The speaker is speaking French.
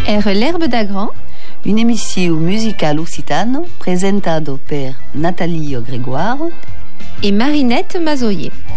Era l'herbe d'Agran, un'emissione musicale occitano presentado per Nathalie Grégoire et Marinette Mazoyer.